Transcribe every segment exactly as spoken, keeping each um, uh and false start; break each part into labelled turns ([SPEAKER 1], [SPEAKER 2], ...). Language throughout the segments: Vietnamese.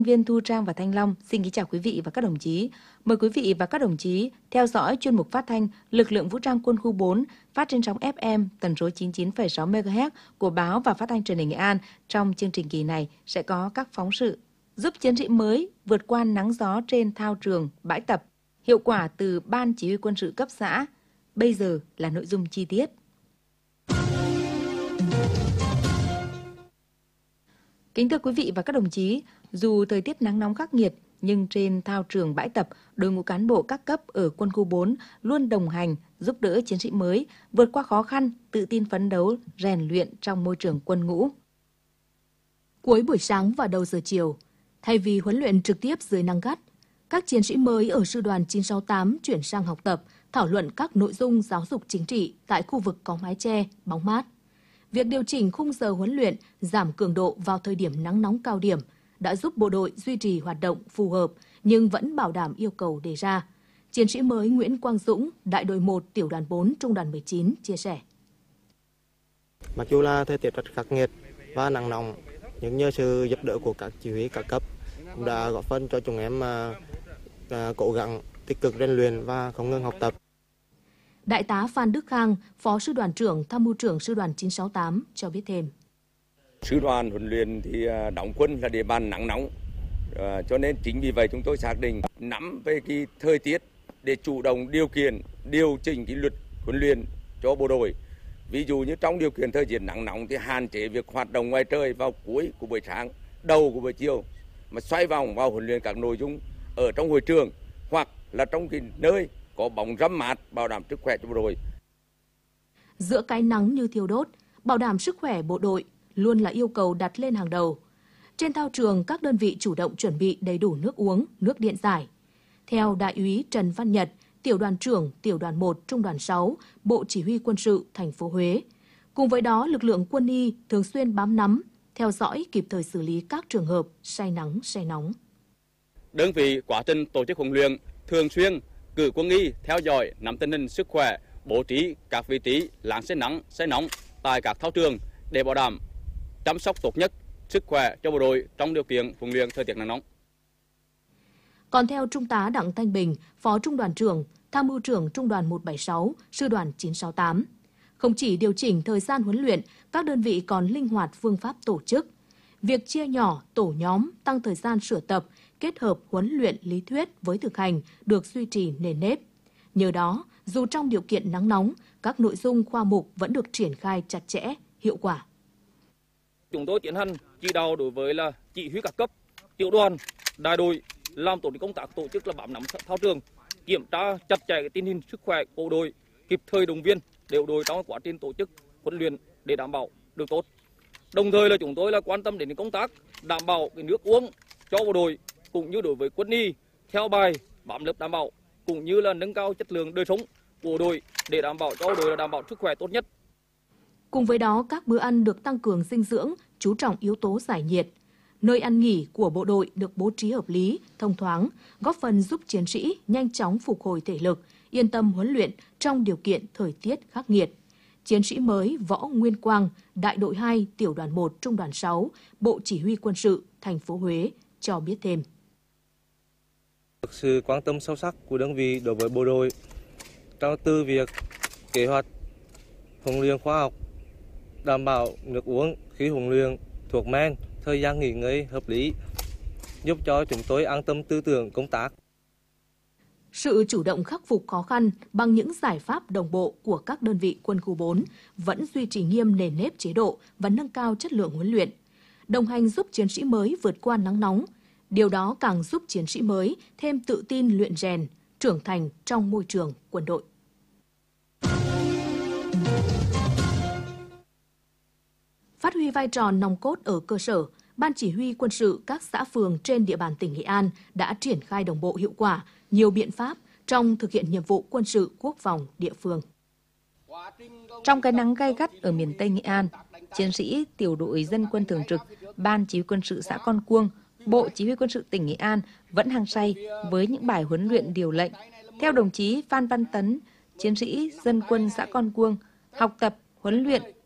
[SPEAKER 1] Viên Thu Trang và Thanh Long xin kính chào quý vị và các đồng chí. Mời quý vị và các đồng chí theo dõi chuyên mục phát thanh Lực lượng Vũ trang Quân khu bốn phát trên sóng ép em tần số chín mươi chín phẩy sáu mê ga héc của báo và phát thanh truyền hình Nghệ An. Trong chương trình kỳ này sẽ có các phóng sự giúp chiến sĩ mới vượt qua nắng gió trên thao trường, bãi tập, hiệu quả từ Ban Chỉ huy Quân sự cấp xã. Bây giờ là nội dung chi tiết. Kính thưa quý vị và các đồng chí, dù thời tiết nắng nóng khắc nghiệt, nhưng trên thao trường bãi tập, đội ngũ cán bộ các cấp ở quân khu bốn luôn đồng hành, giúp đỡ chiến sĩ mới vượt qua khó khăn, tự tin phấn đấu, rèn luyện trong môi trường quân ngũ.
[SPEAKER 2] Cuối buổi sáng và đầu giờ chiều, thay vì huấn luyện trực tiếp dưới nắng gắt, các chiến sĩ mới ở sư đoàn chín sáu tám chuyển sang học tập, thảo luận các nội dung giáo dục chính trị tại khu vực có mái che, bóng mát. Việc điều chỉnh khung giờ huấn luyện, giảm cường độ vào thời điểm nắng nóng cao điểm đã giúp bộ đội duy trì hoạt động phù hợp nhưng vẫn bảo đảm yêu cầu đề ra. Chiến sĩ mới Nguyễn Quang Dũng, đại đội một, tiểu đoàn bốn, trung đoàn mười chín chia sẻ.
[SPEAKER 3] Mặc dù là thời tiết rất khắc nghiệt và nắng nóng, nhưng nhờ sự giúp đỡ của các chỉ huy các cấp cũng đã góp phần cho chúng em mà cố gắng tích cực rèn luyện và không ngừng học tập.
[SPEAKER 2] Đại tá Phan Đức Khang, Phó Sư đoàn trưởng, Tham mưu trưởng Sư đoàn chín sáu tám cho biết thêm.
[SPEAKER 4] Sư đoàn huấn luyện thì đóng quân là địa bàn nắng nóng, à, cho nên chính vì vậy chúng tôi xác định nắm về cái thời tiết để chủ động điều kiện, điều chỉnh cái luật huấn luyện cho bộ đội. Ví dụ như trong điều kiện thời tiết nắng nóng thì hạn chế việc hoạt động ngoài trời vào cuối của buổi sáng, đầu của buổi chiều, mà xoay vòng vào huấn luyện các nội dung ở trong hội trường hoặc là trong cái nơi có bóng râm mát, bảo đảm sức khỏe cho bộ đội.
[SPEAKER 2] Giữa cái nắng như thiêu đốt, bảo đảm sức khỏe bộ đội luôn là yêu cầu đặt lên hàng đầu. Trên thao trường, các đơn vị chủ động chuẩn bị đầy đủ nước uống, nước điện giải. Theo Đại úy Trần Văn Nhật, tiểu đoàn trưởng, tiểu đoàn một, trung đoàn sáu, Bộ Chỉ huy Quân sự thành phố Huế. Cùng với đó, lực lượng quân y thường xuyên bám nắm, theo dõi kịp thời xử lý các trường hợp say nắng, say nóng.
[SPEAKER 5] Đơn vị quá trình tổ chức huấn luyện thường xuyên cử quân y theo dõi nắm tình hình sức khỏe, bố trí các vị trí láng say nắng, say nóng tại các thao trường để bảo đảm chăm sóc tốt nhất sức khỏe cho bộ đội trong điều kiện huấn luyện thời tiết nắng nóng.
[SPEAKER 2] Còn theo Trung tá Đặng Thanh Bình, Phó Trung đoàn trưởng, Tham mưu trưởng Trung đoàn một bảy sáu, Sư đoàn chín sáu tám, không chỉ điều chỉnh thời gian huấn luyện, các đơn vị còn linh hoạt phương pháp tổ chức. Việc chia nhỏ, tổ nhóm, tăng thời gian sửa tập, kết hợp huấn luyện lý thuyết với thực hành được duy trì nền nếp. Nhờ đó, dù trong điều kiện nắng nóng, các nội dung khoa mục vẫn được triển khai chặt chẽ, hiệu quả.
[SPEAKER 6] Chúng tôi tiến hành chỉ đạo đối với là chỉ huy các cấp, tiểu đoàn, đại đội làm tổ công tác tổ chức là bám nắm thao trường, kiểm tra chặt chẽ tình hình sức khỏe của đội, kịp thời động viên để đội trong quá trình tổ chức huấn luyện để đảm bảo được tốt. Đồng thời là chúng tôi là quan tâm đến công tác đảm bảo cái nước uống cho bộ đội cũng như đối với quân y theo bài bám lớp đảm bảo cũng như là nâng cao chất lượng đời sống của đội để đảm bảo cho đội là đảm bảo sức khỏe tốt nhất.
[SPEAKER 2] Cùng với đó, các bữa ăn được tăng cường dinh dưỡng, chú trọng yếu tố giải nhiệt. Nơi ăn nghỉ của bộ đội được bố trí hợp lý, thông thoáng, góp phần giúp chiến sĩ nhanh chóng phục hồi thể lực, yên tâm huấn luyện trong điều kiện thời tiết khắc nghiệt. Chiến sĩ mới Võ Nguyên Quang, đại đội hai, tiểu đoàn một, trung đoàn sáu, Bộ Chỉ huy Quân sự thành phố Huế cho biết thêm.
[SPEAKER 3] Sự quan tâm sâu sắc của đơn vị đối với bộ đội trong từ việc kế hoạch huấn luyện khoa học, đảm bảo nước uống khi huấn luyện, thuốc men, thời gian nghỉ ngơi hợp lý, giúp cho chúng tôi an tâm tư tưởng công tác.
[SPEAKER 2] Sự chủ động khắc phục khó khăn bằng những giải pháp đồng bộ của các đơn vị quân khu bốn vẫn duy trì nghiêm nền nếp chế độ và nâng cao chất lượng huấn luyện, đồng hành giúp chiến sĩ mới vượt qua nắng nóng. Điều đó càng giúp chiến sĩ mới thêm tự tin luyện rèn, trưởng thành trong môi trường quân đội. Phát huy vai trò nòng cốt ở cơ sở, Ban Chỉ huy Quân sự các xã phường trên địa bàn tỉnh Nghệ An đã triển khai đồng bộ hiệu quả nhiều biện pháp trong thực hiện nhiệm vụ quân sự quốc phòng địa phương.
[SPEAKER 1] Trong cái nắng gay gắt ở miền Tây Nghệ An, chiến sĩ tiểu đội dân quân thường trực, Ban Chỉ huy Quân sự xã Con Cuông, Bộ Chỉ huy Quân sự tỉnh Nghệ An vẫn hăng say với những bài huấn luyện điều lệnh. Theo đồng chí Phan Văn Tấn, chiến sĩ dân quân xã Con Cuông, học tập, huấn luyện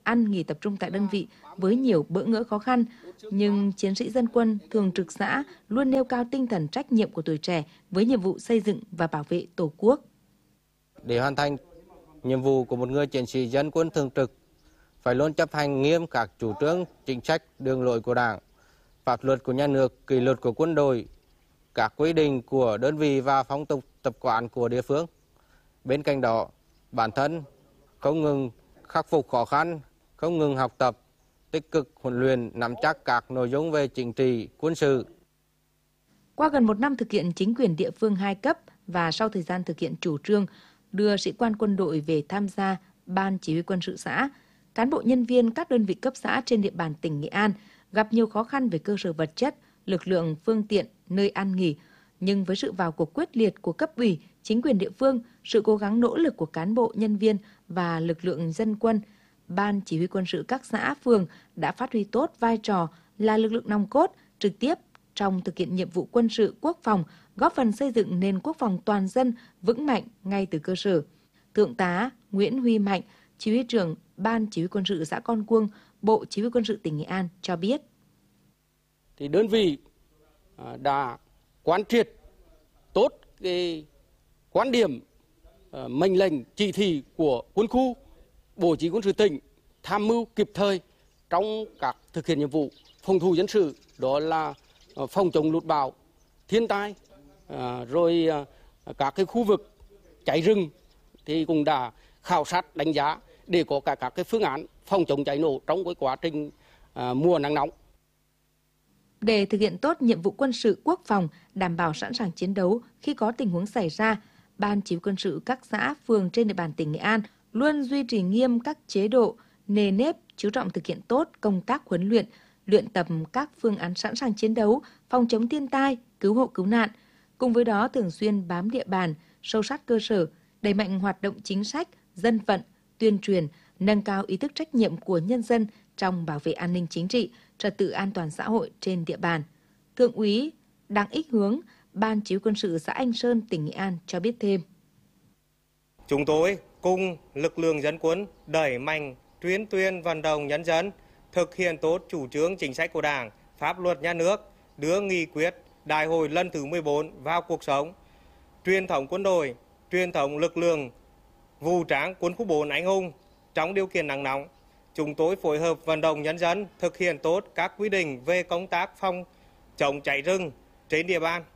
[SPEAKER 1] ăn nghỉ tập trung tại đơn vị với nhiều bỡ ngỡ khó khăn, nhưng chiến sĩ dân quân thường trực xã luôn nêu cao tinh thần trách nhiệm của tuổi trẻ với nhiệm vụ xây dựng và bảo vệ Tổ quốc.
[SPEAKER 3] Để hoàn thành nhiệm vụ của một người chiến sĩ dân quân thường trực, phải luôn chấp hành nghiêm các chủ trương, chính sách, đường lối của Đảng, pháp luật của nhà nước, kỷ luật của quân đội, các quy định của đơn vị và phong tục tập quán của địa phương. Bên cạnh đó, bản thân không ngừng khắc phục khó khăn, không ngừng học tập, tích cực huấn luyện, nắm chắc các nội dung về chính trị, quân sự.
[SPEAKER 1] Qua gần một năm thực hiện chính quyền địa phương hai cấp và sau thời gian thực hiện chủ trương đưa sĩ quan quân đội về tham gia Ban Chỉ huy quân sự xã, cán bộ nhân viên các đơn vị cấp xã trên địa bàn tỉnh Nghệ An gặp nhiều khó khăn về cơ sở vật chất, lực lượng, phương tiện, nơi ăn nghỉ. Nhưng với sự vào cuộc quyết liệt của cấp ủy, chính quyền địa phương, sự cố gắng nỗ lực của cán bộ, nhân viên và lực lượng dân quân, Ban Chỉ huy quân sự các xã, phường đã phát huy tốt vai trò là lực lượng nòng cốt, trực tiếp trong thực hiện nhiệm vụ quân sự quốc phòng, góp phần xây dựng nền quốc phòng toàn dân vững mạnh ngay từ cơ sở. Thượng tá Nguyễn Huy Mạnh, Chỉ huy trưởng Ban Chỉ huy quân sự xã Con Cuông, Bộ Chỉ huy quân sự tỉnh Nghệ An cho biết.
[SPEAKER 7] Thì đơn vị đã quán triệt tốt cái quan điểm, mệnh lệnh, chỉ thị của quân khu, Bộ Chỉ huy quân sự tỉnh tham mưu kịp thời trong các thực hiện nhiệm vụ phòng thủ dân sự, đó là phòng chống lụt bão, thiên tai, rồi các cái khu vực cháy rừng thì cũng đã khảo sát đánh giá để có cả các cái phương án phòng chống cháy nổ trong cái quá trình mùa nắng nóng.
[SPEAKER 1] Để thực hiện tốt nhiệm vụ quân sự quốc phòng, đảm bảo sẵn sàng chiến đấu khi có tình huống xảy ra, Ban Chỉ huy quân sự các xã, phường trên địa bàn tỉnh Nghệ An luôn duy trì nghiêm các chế độ, nề nếp, chú trọng thực hiện tốt công tác huấn luyện, luyện tập các phương án sẵn sàng chiến đấu, phòng chống thiên tai, cứu hộ cứu nạn. Cùng với đó thường xuyên bám địa bàn, sâu sát cơ sở, đẩy mạnh hoạt động chính sách, dân vận, tuyên truyền, nâng cao ý thức trách nhiệm của nhân dân trong bảo vệ an ninh chính trị, trật tự an toàn xã hội trên địa bàn. Thượng úy Đặng Ích Hướng, Ban Chỉ huy quân sự xã Anh Sơn, tỉnh Nghệ An cho biết thêm.
[SPEAKER 8] Chúng tôi cùng lực lượng dân quân đẩy mạnh tuyên tuyên vận động nhân dân thực hiện tốt chủ trương chính sách của Đảng, pháp luật nhà nước, đưa nghị quyết Đại hội lần thứ mười bốn vào cuộc sống. Truyền thống quân đội, truyền thống lực lượng vũ trang quân khu bốn anh hùng trong điều kiện nắng nóng. Chúng tôi phối hợp vận động nhân dân thực hiện tốt các quy định về công tác phòng chống cháy rừng trên địa bàn.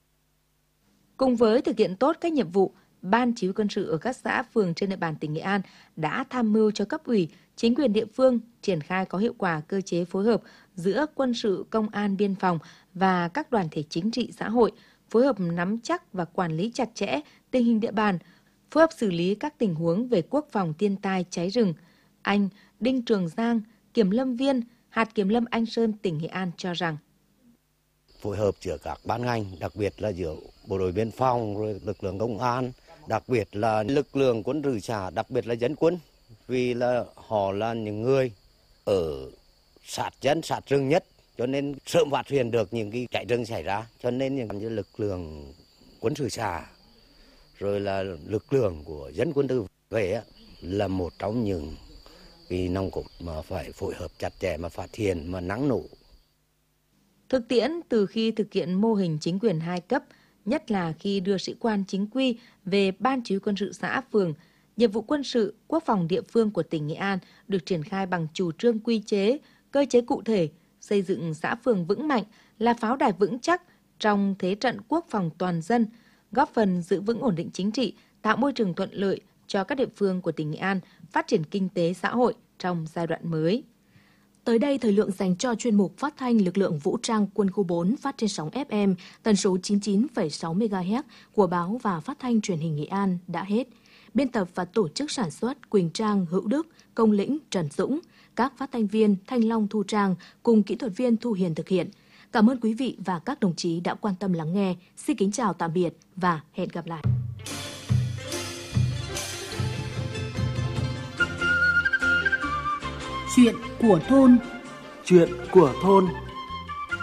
[SPEAKER 1] Cùng với thực hiện tốt các nhiệm vụ, Ban Chỉ huy quân sự ở các xã, phường trên địa bàn tỉnh Nghệ An đã tham mưu cho cấp ủy, chính quyền địa phương triển khai có hiệu quả cơ chế phối hợp giữa quân sự, công an, biên phòng và các đoàn thể chính trị xã hội, phối hợp nắm chắc và quản lý chặt chẽ tình hình địa bàn, phối hợp xử lý các tình huống về quốc phòng, thiên tai, cháy rừng. Anh Đinh Trường Giang, kiểm lâm viên, hạt kiểm lâm Anh Sơn, tỉnh Nghệ An cho rằng
[SPEAKER 9] phối hợp giữa các ban ngành, đặc biệt là giữa bộ đội biên phòng, rồi lực lượng công an, đặc biệt là lực lượng quân sự xã, đặc biệt là dân quân, vì là họ là những người ở sát dân, sát rừng nhất, cho nên sớm phát hiện được những cái cháy rừng xảy ra, cho nên những như lực lượng quân sự xã, rồi là lực lượng của dân quân tự vệ là một trong những cái nòng cốt mà phải phối hợp chặt chẽ mà phát hiện mà nắng nổ.
[SPEAKER 1] Thực tiễn từ khi thực hiện mô hình chính quyền hai cấp, nhất là khi đưa sĩ quan chính quy về Ban Chỉ huy quân sự xã, phường, nhiệm vụ quân sự, quốc phòng địa phương của tỉnh Nghệ An được triển khai bằng chủ trương quy chế, cơ chế cụ thể, xây dựng xã phường vững mạnh là pháo đài vững chắc trong thế trận quốc phòng toàn dân, góp phần giữ vững ổn định chính trị, tạo môi trường thuận lợi cho các địa phương của tỉnh Nghệ An phát triển kinh tế xã hội trong giai đoạn mới.
[SPEAKER 2] Tới đây, thời lượng dành cho chuyên mục phát thanh lực lượng vũ trang quân khu bốn phát trên sóng ép em tần số chín mươi chín phẩy sáu mê ga héc của báo và phát thanh truyền hình Nghệ An đã hết. Biên tập và tổ chức sản xuất Quỳnh Trang, Hữu Đức, Công Lĩnh, Trần Dũng, các phát thanh viên Thanh Long, Thu Trang cùng kỹ thuật viên Thu Hiền thực hiện. Cảm ơn quý vị và các đồng chí đã quan tâm lắng nghe. Xin kính chào tạm biệt và hẹn gặp lại.
[SPEAKER 10] Chuyện của thôn.
[SPEAKER 11] Chuyện của thôn.